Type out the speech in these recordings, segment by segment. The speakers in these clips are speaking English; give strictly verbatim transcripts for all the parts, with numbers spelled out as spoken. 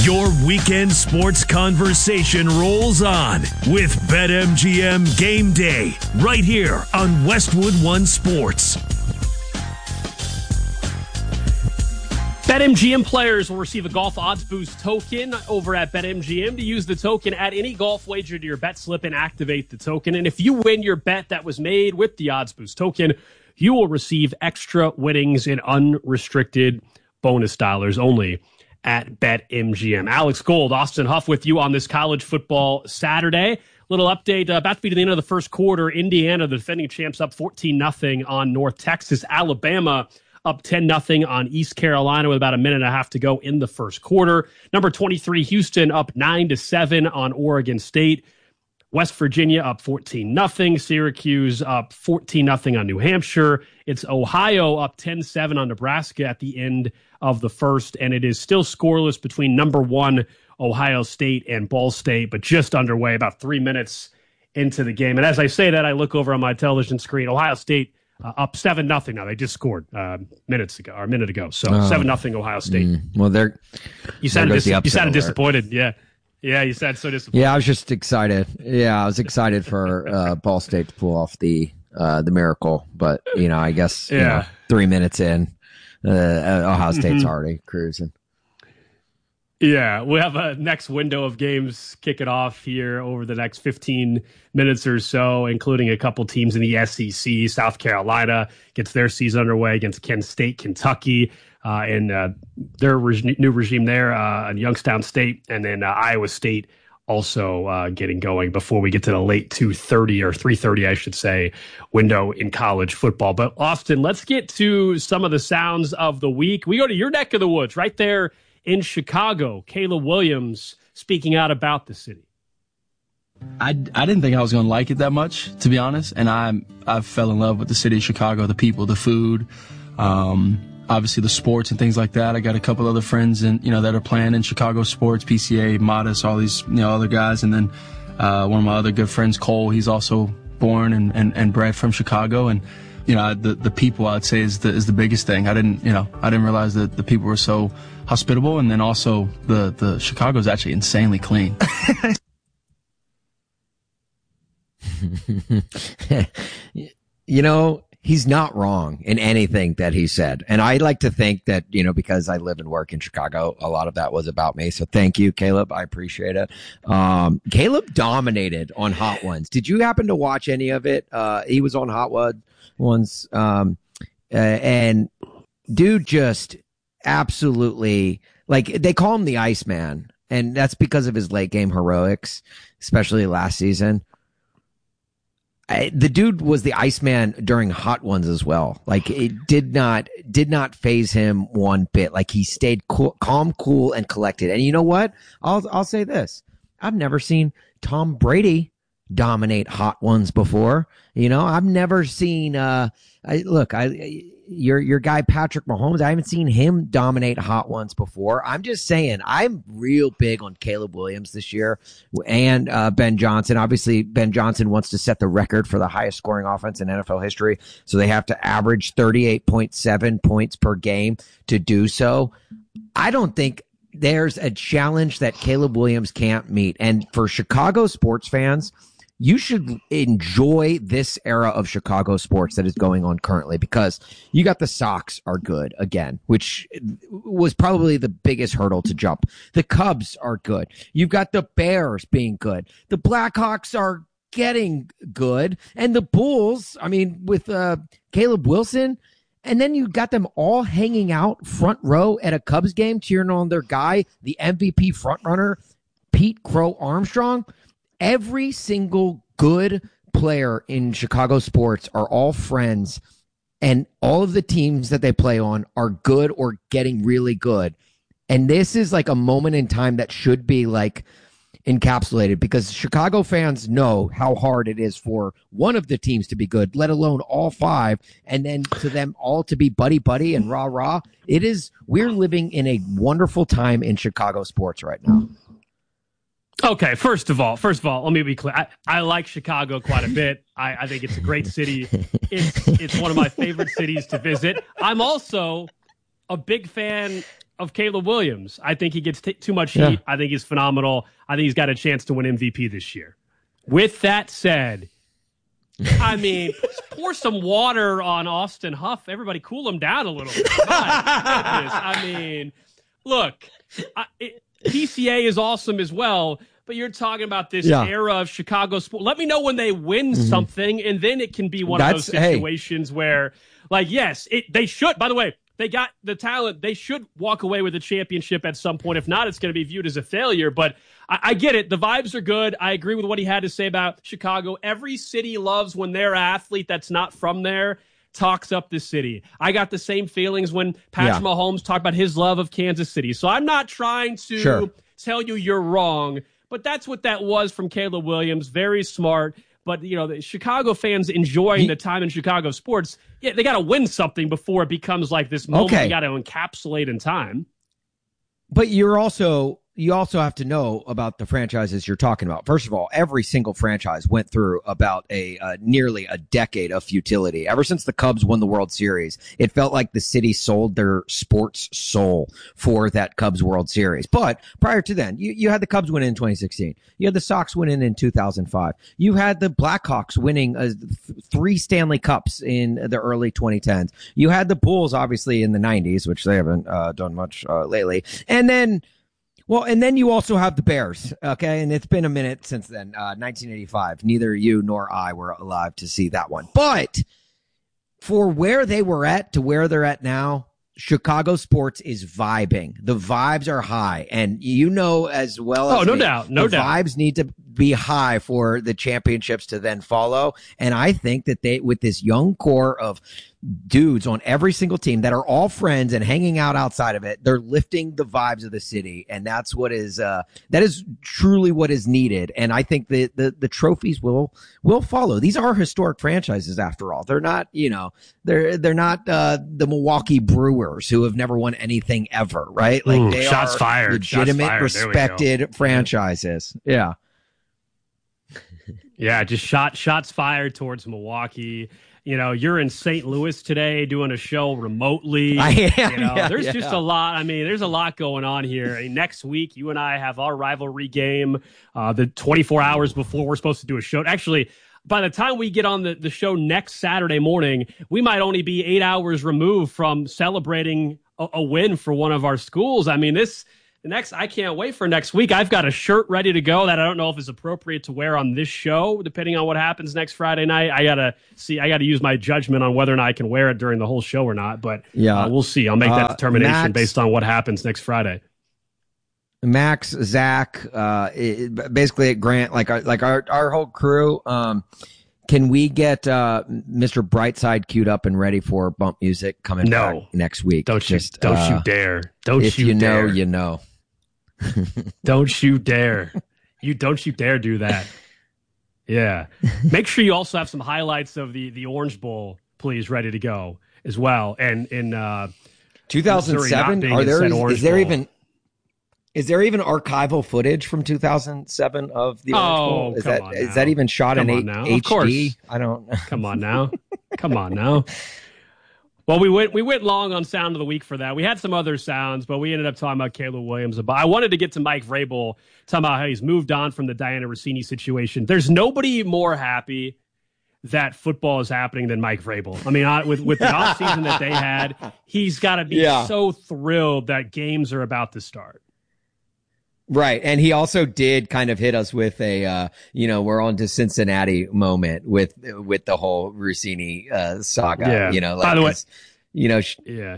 Your weekend sports conversation rolls on with BetMGM Game Day right here on Westwood One Sports. BetMGM players will receive a golf odds boost token over at BetMGM. To use the token, add any golf wager to your bet slip and activate the token. And if you win your bet that was made with the odds boost token, you will receive extra winnings in unrestricted bonus dollars only at BetMGM. Alex Gold, Austin Huff with you on this college football Saturday. Little update, uh, about to be to the end of the first quarter. Indiana, the defending champs, up fourteen nothing on North Texas. Alabama up ten nothing on East Carolina with about a minute and a half to go in the first quarter. Number twenty-three, Houston, up nine to seven on Oregon State. West Virginia up fourteen nothing. Syracuse up fourteen nothing on New Hampshire. It's Ohio up ten seven on Nebraska at the end of the first, and it is still scoreless between number one Ohio State and Ball State, but just underway, about three minutes into the game. And as I say that, I look over on my television screen. Ohio State uh, up seven nothing now. They just scored uh, minutes ago, or a minute ago. So oh. seven nothing Ohio State. Mm, well, they're you sounded dis- you sounded disappointed. Yeah. Yeah, you sound so disappointed. Yeah, I was just excited. Yeah, I was excited for uh, Ball State to pull off the uh, the miracle. But, you know, I guess yeah. you know, three minutes in, uh, Ohio State's mm-hmm. already cruising. Yeah, we have a next window of games kicking off here over the next fifteen minutes or so, including a couple teams in the S E C. South Carolina gets their season underway against Kent State, Kentucky. Uh, and uh, their reg- new regime there uh, in Youngstown State, and then uh, Iowa State also uh, getting going before we get to the late two thirty or three thirty, I should say, window in college football. But Austin, let's get to some of the sounds of the week. We go to your neck of the woods right there in Chicago. Caleb Williams speaking out about the city. I, I didn't think I was going to like it that much, to be honest, and I I fell in love with the city of Chicago, the people, the food, um, obviously the sports and things like that. I got a couple other friends in, you know, that are playing in Chicago sports, P C A, Modest, all these, you know, other guys. And then uh, one of my other good friends, Cole, he's also born and, and, and bred from Chicago. And, you know, the the people, I'd say, is the is the biggest thing. I didn't, you know, I didn't realize that the people were so hospitable. And then also the, the Chicago is actually insanely clean. You know, he's not wrong in anything that he said. And I like to think that, you know, because I live and work in Chicago, a lot of that was about me. So thank you, Caleb. I appreciate it. Um, Caleb dominated on Hot Ones. Did you happen to watch any of it? Uh, he was on Hot Ones. Um, uh, and dude just absolutely, like, they call him the Iceman. And that's because of his late game heroics, especially last season. I, the dude was the Iceman during Hot Ones as well. Like, it did not did not phase him one bit. Like, he stayed cool, calm, cool, and collected. And you know what? I'll I'll say this: I've never seen Tom Brady dominate Hot Ones before. You know, I've never seen. Uh, I, look, I your your guy Patrick Mahomes. I haven't seen him dominate Hot Ones before. I'm just saying, I'm real big on Caleb Williams this year and uh, Ben Johnson. Obviously, Ben Johnson wants to set the record for the highest scoring offense in N F L history, so they have to average thirty-eight point seven points per game to do so. I don't think there's a challenge that Caleb Williams can't meet. And for Chicago sports fans, you should enjoy this era of Chicago sports that is going on currently, because you got the Sox are good again, which was probably the biggest hurdle to jump. The Cubs are good. You've got the Bears being good. The Blackhawks are getting good. And the Bulls, I mean, with uh, Caleb Wilson, and then you got them all hanging out front row at a Cubs game, cheering on their guy, the M V P frontrunner, Pete Crow Armstrong. Every single good player in Chicago sports are all friends, and all of the teams that they play on are good or getting really good. And this is like a moment in time that should be like encapsulated, because Chicago fans know how hard it is for one of the teams to be good, let alone all five, and then to them all to be buddy-buddy and rah-rah. It is, we're living in a wonderful time in Chicago sports right now. Okay, first of all, first of all, let me be clear. I, I like Chicago quite a bit. I, I think it's a great city. It's it's one of my favorite cities to visit. I'm also a big fan of Caleb Williams. I think he gets t- too much Yeah. heat. I think he's phenomenal. I think he's got a chance to win M V P this year. With that said, I mean, pour some water on Austin Huff. Everybody cool him down a little bit. My goodness. I mean, look, I, it, P C A is awesome as well, but you're talking about this Yeah. era of Chicago sports. Let me know when they win mm-hmm. something, and then it can be one That's, of those situations hey. where, like, yes, it, they should. By the way, they got the talent. They should walk away with a championship at some point. If not, it's going to be viewed as a failure. But I, I get it. The vibes are good. I agree with what he had to say about Chicago. Every city loves when their athlete that's not from there talks up the city. I got the same feelings when Patrick yeah. Mahomes talked about his love of Kansas City. So I'm not trying to sure. tell you you're wrong, but that's what that was from Caleb Williams. Very smart. But, you know, the Chicago fans enjoying he, the time in Chicago sports, yeah, they got to win something before it becomes like this moment okay. you got to encapsulate in time. But you're also you also have to know about the franchises you're talking about. First of all, every single franchise went through about a uh, nearly a decade of futility. Ever since the Cubs won the World Series, it felt like the city sold their sports soul for that Cubs World Series. But prior to then, you, you had the Cubs win in twenty sixteen. You had the Sox winning in two thousand five. You had the Blackhawks winning uh, th- three Stanley Cups in the early twenty tens. You had the Bulls, obviously, in the nineties, which they haven't uh, done much uh, lately. And then Well, and then you also have the Bears, okay? And it's been a minute since then, uh, nineteen eighty-five. Neither you nor I were alive to see that one. But for where they were at to where they're at now, Chicago sports is vibing. The vibes are high. And you know as well as Oh, no me, doubt, no the doubt. vibes need to be high for the championships to then follow. And I think that they, with this young core of dudes on every single team that are all friends and hanging out outside of it, they're lifting the vibes of the city. And that's what is, uh, that is truly what is needed. And I think that the, the trophies will, will follow. These are historic franchises after all. They're not, you know, they're, they're not, uh, the Milwaukee Brewers who have never won anything ever, right? Like Ooh, they shots are fired. legitimate, Shots fired. respected franchises. Yeah. Yeah. Just shot, shots fired towards Milwaukee. You know, you're in Saint Louis today doing a show remotely. I am, you know, yeah, there's yeah. just a lot. I mean, there's a lot going on here. I mean, next week, you and I have our rivalry game, uh, the twenty-four hours before we're supposed to do a show. Actually, by the time we get on the, the show next Saturday morning, we might only be eight hours removed from celebrating a, a win for one of our schools. I mean, this... The next, I can't wait for next week. I've got a shirt ready to go that I don't know if is appropriate to wear on this show, depending on what happens next Friday night. I gotta see. I gotta use my judgment on whether or not I can wear it during the whole show or not. But yeah, uh, we'll see. I'll make that uh, determination Max, based on what happens next Friday. Max, Zach, uh, it, basically at Grant, like our, like our our whole crew. Um, can we get uh, Mister Brightside queued up and ready for bump music coming no. back next week? Don't Just, you? Don't uh, you dare! Don't if you, you dare! know, you know. Don't you dare. You don't you dare do that. Yeah. Make sure you also have some highlights of the, the Orange Bowl, please, ready to go as well. And in uh, two thousand seven, are there, is, is there even is there even archival footage from two thousand seven of the Orange oh, Bowl? Is come that on is now. that even shot come in on H D? Of course. I don't know. Come on now. Come on now. Well, we went we went long on Sound of the Week for that. We had some other sounds, but we ended up talking about Caleb Williams. But I wanted to get to Mike Vrabel, talking about how he's moved on from the Diana Rossini situation. There's nobody more happy that football is happening than Mike Vrabel. I mean, with, with the offseason that they had, he's got to be yeah. so thrilled that games are about to start. Right. And he also did kind of hit us with a, uh, you know, we're on to Cincinnati moment with, with the whole Rossini, uh, saga, yeah. you know, like, by the way, you know, sh- yeah.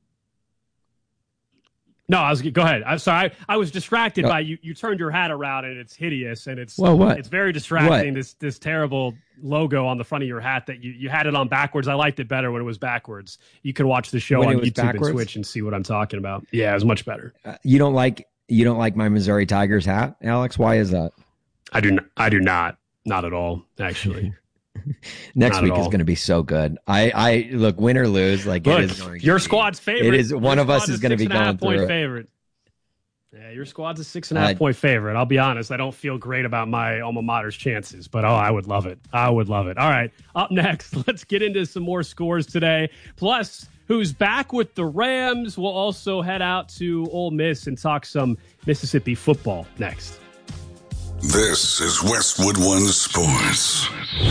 No, I was, go ahead. I'm sorry. I, I was distracted no. by you. You turned your hat around and it's hideous and it's, well, what? It's very distracting. What? This, this terrible logo on the front of your hat that you, you had it on backwards. I liked it better when it was backwards. You can watch the show when on YouTube backwards? and Switch and see what I'm talking about. Yeah, it was much better. Uh, you don't like, You don't like my Missouri Tigers hat, Alex? Why is that? I do. Not, I do not. Not at all. Actually, next not week is going to be so good. I, I look, win or lose, like look, it is going. Your to squad's be, favorite. It is one your of us is going to be going point through. Favorite. Yeah, your squad's a six and a half uh, point favorite. I'll be honest. I don't feel great about my alma mater's chances, but oh, I would love it. I would love it. All right. Up next, let's get into some more scores today. Plus, who's back with the Rams. We'll also head out to Ole Miss and talk some Mississippi football next. This is Westwood One Sports.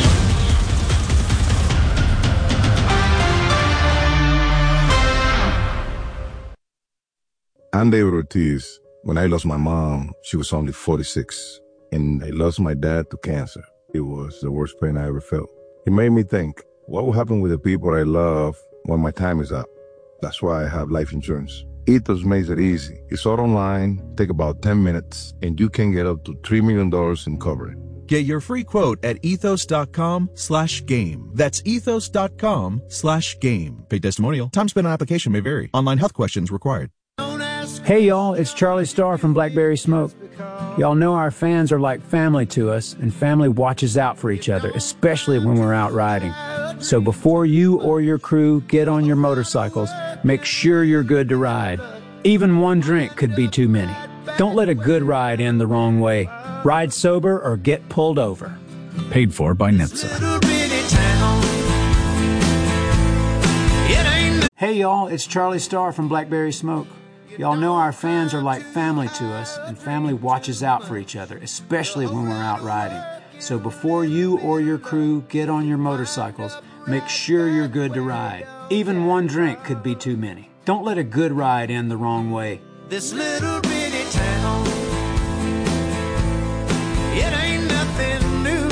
I'm David Ortiz. When I lost my mom, she was only forty-six, and I lost my dad to cancer. It was the worst pain I ever felt. It made me think, what will happen with the people I love when my time is up? That's why I have life insurance. Ethos makes it easy. It's all online, take about ten minutes, and you can get up to three million dollars in coverage. Get your free quote at ethos.com slash game. That's ethos.com slash game. Paid testimonial. Time spent on application may vary. Online health questions required. Hey y'all, it's Charlie Starr from Blackberry Smoke. Y'all know our fans are like family to us, and family watches out for each other, especially when we're out riding. So before you or your crew get on your motorcycles, make sure you're good to ride. Even one drink could be too many. Don't let a good ride end the wrong way. Ride sober or get pulled over. Paid for by N H T S A. Hey y'all, it's Charlie Starr from Blackberry Smoke. Y'all know our fans are like family to us, and family watches out for each other, especially when we're out riding. So before you or your crew get on your motorcycles, make sure you're good to ride. Even one drink could be too many. Don't let a good ride end the wrong way. This little bitty town, it ain't nothing new.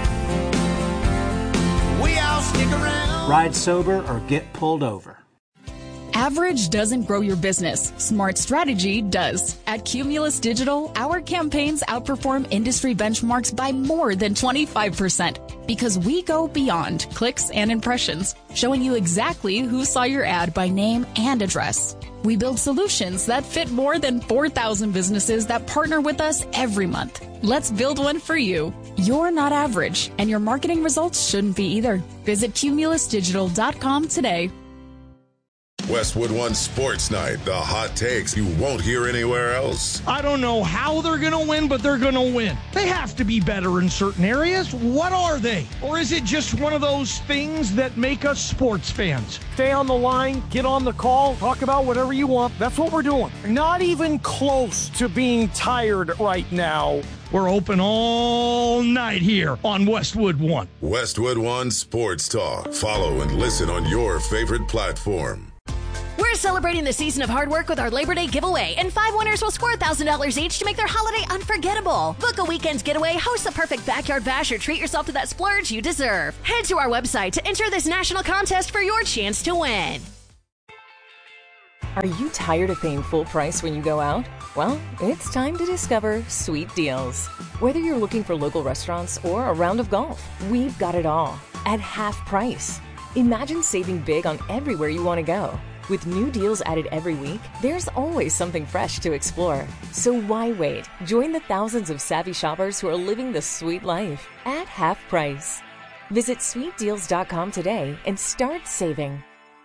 We all stick around. Ride sober or get pulled over. Average doesn't grow your business. Smart strategy does. At Cumulus Digital, our campaigns outperform industry benchmarks by more than twenty-five percent because we go beyond clicks and impressions, showing you exactly who saw your ad by name and address. We build solutions that fit more than four thousand businesses that partner with us every month. Let's build one for you. You're not average, and your marketing results shouldn't be either. Visit cumulus digital dot com today. Westwood One Sports Night, the hot takes you won't hear anywhere else. I don't know how they're going to win, but they're going to win. They have to be better in certain areas. What are they? Or is it just one of those things that make us sports fans? Stay on the line, get on the call, talk about whatever you want. That's what we're doing. Not even close to being tired right now. We're open all night here on Westwood One. Westwood One Sports Talk. Follow and listen on your favorite platform. We're celebrating the season of hard work with our Labor Day giveaway, and five winners will score one thousand dollars each to make their holiday unforgettable. Book a weekend's getaway, host the perfect backyard bash, or treat yourself to that splurge you deserve. Head to our website to enter this national contest for your chance to win. Are you tired of paying full price when you go out? Well, it's time to discover Sweet Deals. Whether you're looking for local restaurants or a round of golf, we've got it all at half price. Imagine saving big on everywhere you want to go. With new deals added every week, there's always something fresh to explore. So why wait? Join the thousands of savvy shoppers who are living the sweet life at half price. Visit sweet deals dot com today and start saving.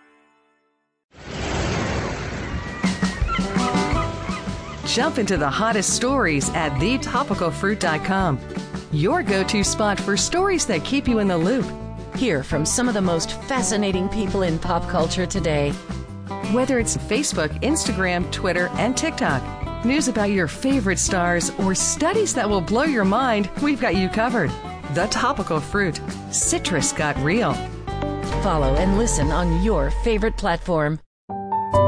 Jump into the hottest stories at the topical fruit dot com. Your go-to spot for stories that keep you in the loop. Hear from some of the most fascinating people in pop culture today. Whether it's Facebook, Instagram, Twitter, and TikTok, news about your favorite stars, or studies that will blow your mind, we've got you covered. The Topical Fruit. Citrus got real. Follow and listen on your favorite platform.